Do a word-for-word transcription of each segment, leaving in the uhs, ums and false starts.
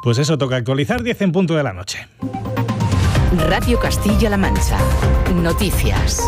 Pues eso, toca actualizar, diez en punto de la noche. Radio Castilla-La Mancha. Noticias.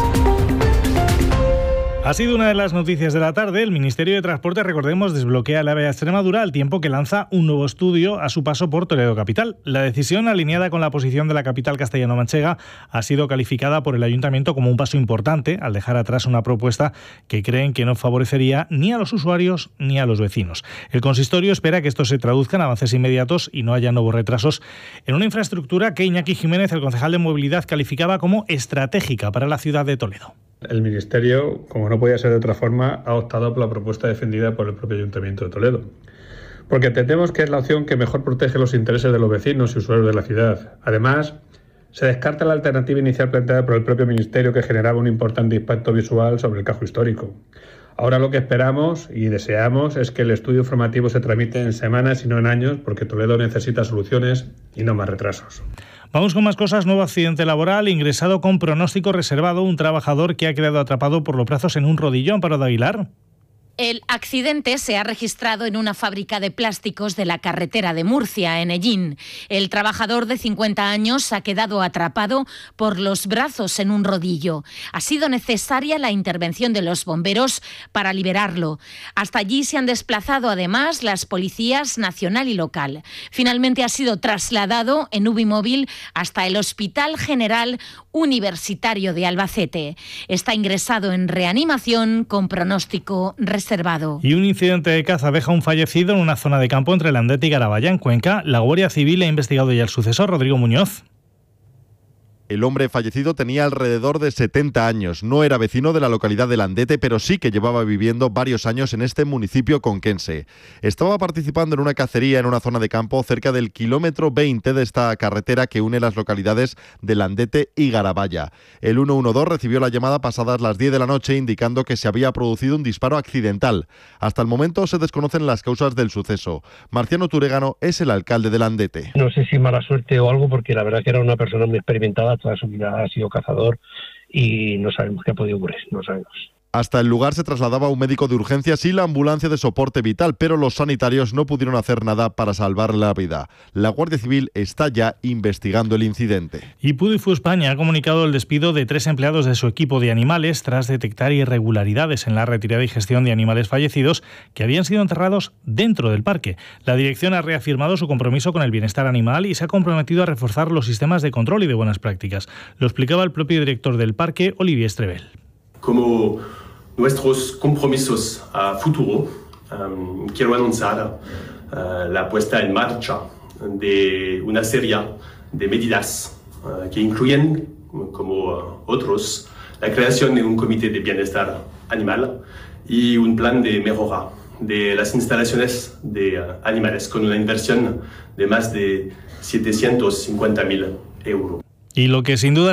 Ha sido una de las noticias de la tarde. El Ministerio de Transporte, recordemos, desbloquea el AVE a Extremadura al tiempo que lanza un nuevo estudio a su paso por Toledo capital. La decisión, alineada con la posición de la capital castellano-manchega, ha sido calificada por el Ayuntamiento como un paso importante al dejar atrás una propuesta que creen que no favorecería ni a los usuarios ni a los vecinos. El consistorio espera que esto se traduzca en avances inmediatos y no haya nuevos retrasos en una infraestructura que Iñaki Jiménez, el concejal de Movilidad, calificaba como estratégica para la ciudad de Toledo. El Ministerio, como no podía ser de otra forma, ha optado por la propuesta defendida por el propio Ayuntamiento de Toledo, porque entendemos que es la opción que mejor protege los intereses de los vecinos y usuarios de la ciudad. Además, se descarta la alternativa inicial planteada por el propio Ministerio, que generaba un importante impacto visual sobre el casco histórico. Ahora lo que esperamos y deseamos es que el estudio informativo se tramite en semanas y no en años, porque Toledo necesita soluciones y no más retrasos. Vamos con más cosas. Nuevo accidente laboral, ingresado con pronóstico reservado, un trabajador que ha quedado atrapado por los brazos en un rodillo. Amparo de Aguilar. El accidente se ha registrado en una fábrica de plásticos de la carretera de Murcia, en Ellín. El trabajador de cincuenta años ha quedado atrapado por los brazos en un rodillo. Ha sido necesaria la intervención de los bomberos para liberarlo. Hasta allí se han desplazado además las policías nacional y local. Finalmente ha sido trasladado en Ubimóvil hasta el Hospital General Universitario de Albacete. Está ingresado en reanimación con pronóstico reservado. Y un incidente de caza deja un fallecido en una zona de campo entre Landete y Garabaya, en Cuenca. La Guardia Civil ha investigado ya el suceso. Rodrigo Muñoz. El hombre fallecido tenía alrededor de setenta años. No era vecino de la localidad de Landete, pero sí que llevaba viviendo varios años en este municipio conquense. Estaba participando en una cacería en una zona de campo cerca del kilómetro veinte de esta carretera que une las localidades de Landete y Garabaya. El ciento doce recibió la llamada pasadas las diez de la noche indicando que se había producido un disparo accidental. Hasta el momento se desconocen las causas del suceso. Marciano Turégano es el alcalde de Landete. No sé si mala suerte o algo, porque la verdad que era una persona muy experimentada. Toda su vida ha sido cazador y no sabemos qué ha podido ocurrir, no sabemos. Hasta el lugar se trasladaba un médico de urgencias y la ambulancia de soporte vital, pero los sanitarios no pudieron hacer nada para salvar la vida. La Guardia Civil está ya investigando el incidente. Y Pudifu España ha comunicado el despido de tres empleados de su equipo de animales tras detectar irregularidades en la retirada y gestión de animales fallecidos que habían sido enterrados dentro del parque. La dirección ha reafirmado su compromiso con el bienestar animal y se ha comprometido a reforzar los sistemas de control y de buenas prácticas. Lo explicaba el propio director del parque, Olivier Estrebel. Como nuestros compromisos a futuro, um, quiero anunciar uh, la puesta en marcha de una serie de medidas uh, que incluyen, como uh, otros, la creación de un comité de bienestar animal y un plan de mejora de las instalaciones de uh, animales con una inversión de más de setecientos cincuenta mil euros. Y lo que sin duda